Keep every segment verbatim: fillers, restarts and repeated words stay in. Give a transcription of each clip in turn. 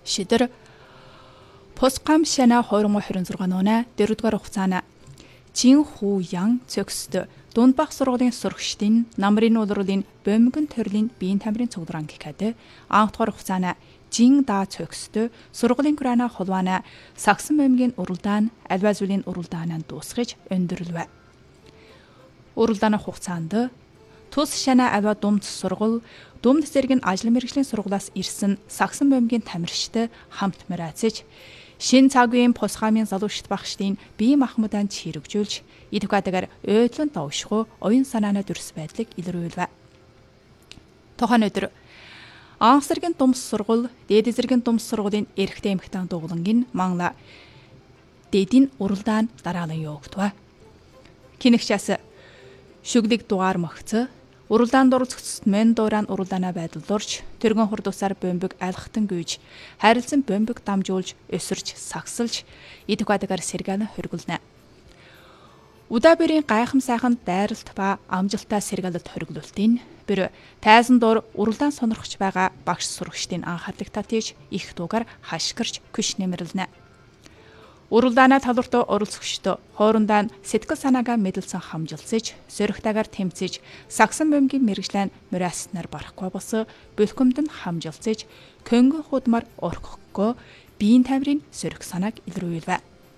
Шидэр Посгам шана хоёр nghìn двадцать шесть оны дөрөвдүгээр хугацаана Чин Ху Ян цогсд Дундбах сургуулийн сурагчдын намрын улирлын бомгон төрлийн биеийн тамирын цугларан гэхэд анхдугаар хугацаана Жин Да цогсд сургуулийн гурана холвана сагсан бомгийн уралдаан альва зүйлийн уралдаанаа дуусгаж өндөрлөв. Уралдааны хугацаанд тус шана ава думд сургууль думд зэрэг нь ажил мэргэжлийн сургуулиас ирсэн сагсан бомгийн тамирчид хамт мөрөөцөж шин цагийн Посгамын залуучт багшдын бие махбоданд чирэгжүүлж идвгаадагаар ойлон давшгүй оюун санааны дүрс байдлыг илрүүлв. Тохон өдөр анх зэргийн думс сургууль дээд зэргийн думс сургуулийн эрэгтэй эмэгтэй дугуулангийн манла дэдийн уралдаан дараалан явагдав. Кинэгчээс шүглэг дугаар мөгц уралдаан дурцгцэд мен дуурайн уралдаанаа байдлуулж тэргэн хурдусаар бомбиг айлхтан гүйж хайрлсан бомбиг дамжуулж өсөрч сагсалж идвгаадагаар сэргэлэн хоригулна. Удабэрийн гайхам сайхан дайралт ба амжилттай сэргэлэлт хориглуултын бэр тайзан дор уралдаан сонирхож байгаа багш сурагчдын анхаарлыг татиж их дуугаар хашгирч күш нэмэрлэнэ. Уралдаанаа талбартаа оролцогчдоо хоорондоо сэтгэл санаагаа мэдэлсэн хамжилцэж, сөрөгтэйгээр тэмцэж, сагсан бомгийн мэрэгжлэн мөрөөснөр барахгүй бос бэлхэмд нь хамжилцэж, көнгөн худмар орхихгүй биеийн тамирын сөрөг санааг илрүүлв.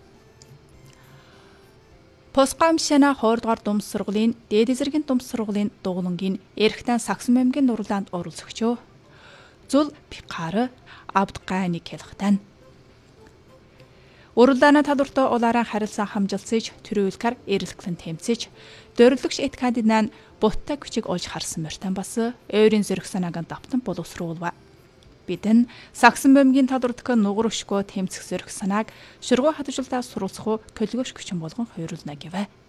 Посгам шана хоёр дахь думс сургуулийн дээд зэргийн думс сургуулийн дугуулангийн эрэгтэй сагсан бомгийн уралдаанд оролцогчоо Зул Пикар Абдгайны хэлхтэн уралдааны талбартаа улаараа харилцан хамжилцаж төрүүлгэр эрэлхлэн тэмцэж дөрлөгч эт кандидат бутта күчиг олж харсан мөртэн бас ойрын зэрэг санаагаа давтан боловсруулва. Бидэн сагсан бомгийн талбартаа нугууршгүй тэмцэх зэрэг санааг шургуу хадгалалтаа суралцах көлгөөш күчин болгон хоёруулна гэвэ.